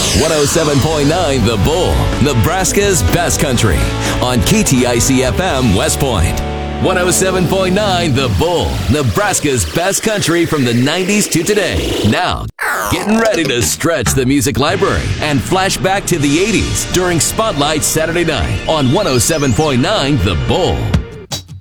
107.9 The Bull, Nebraska's best country on KTIC FM West Point. 107.9 The Bull, Nebraska's best country from the 90s to today. Now, getting ready to stretch the music library and flash back to the 80s during Spotlight Saturday night on 107.9 The Bull.